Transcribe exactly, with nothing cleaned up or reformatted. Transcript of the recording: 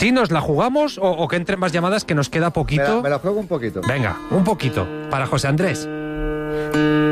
¿Sí nos la jugamos o, o que entren más llamadas que nos queda poquito? Me la, me la juego un poquito. Venga, un poquito. Para José Andrés.